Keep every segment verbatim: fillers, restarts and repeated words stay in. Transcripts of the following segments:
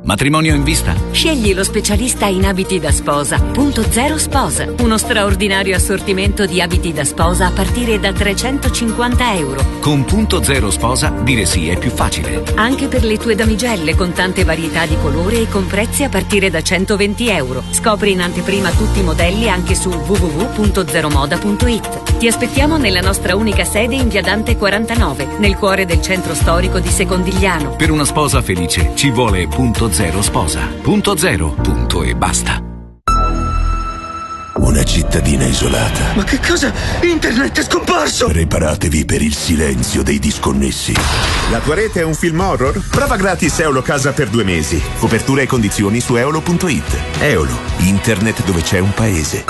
Matrimonio in vista? Scegli lo specialista in abiti da sposa. Punto Zero Sposa. Uno straordinario assortimento di abiti da sposa a partire da trecentocinquanta euro. Con Punto Zero Sposa dire sì è più facile. Anche per le tue damigelle con tante varietà di colore e con prezzi a partire da centoventi euro. Scopri in anteprima tutti i modelli anche su w w w punto zero moda punto i t. Ti aspettiamo nella nostra unica sede in via Dante quarantanove, nel cuore del centro storico di Secondigliano. Per una sposa felice ci vuole Punto Zero Sposa. Punto zero, punto e basta. Una cittadina isolata. Ma che cosa? Internet è scomparso! Preparatevi per il silenzio dei disconnessi. La tua rete è un film horror? Prova gratis Eolo Casa per due mesi. Copertura e condizioni su eolo punto it. Eolo, internet dove c'è un paese.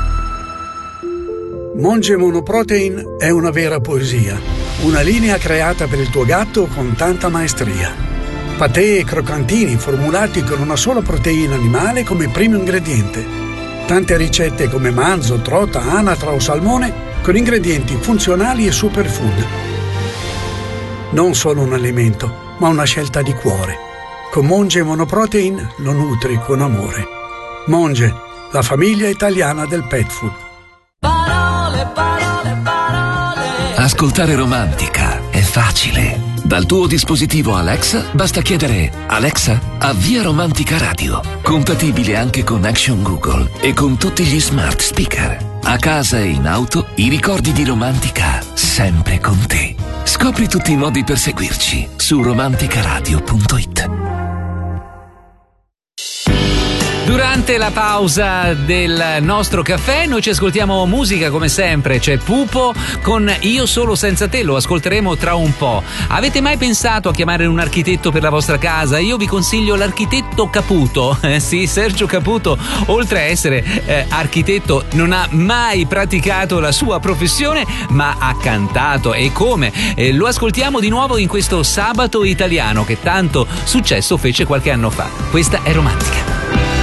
Monge Monoprotein è una vera poesia. Una linea creata per il tuo gatto con tanta maestria. Patè e croccantini formulati con una sola proteina animale come primo ingrediente. Tante ricette come manzo, trota, anatra o salmone con ingredienti funzionali e superfood. Non solo un alimento, ma una scelta di cuore. Con Monge Monoprotein lo nutri con amore. Monge, la famiglia italiana del pet food. Parole, parole, parole. Ascoltare Romantica è facile. Dal tuo dispositivo Alexa basta chiedere: Alexa, avvia Romantica Radio. Compatibile anche con Action Google e con tutti gli smart speaker. A casa e in auto, i ricordi di Romantica sempre con te. Scopri tutti i modi per seguirci su romanticaradio punto it. Durante la pausa del nostro caffè noi ci ascoltiamo musica come sempre. C'è Pupo con Io solo senza te, lo ascolteremo tra un po'. Avete mai pensato a chiamare un architetto per la vostra casa? Io vi consiglio l'architetto Caputo. Eh, sì, Sergio Caputo, oltre a essere eh, architetto, non ha mai praticato la sua professione, ma ha cantato, e come. Eh, lo ascoltiamo di nuovo in questo Sabato Italiano che tanto successo fece qualche anno fa. Questa è Romantica.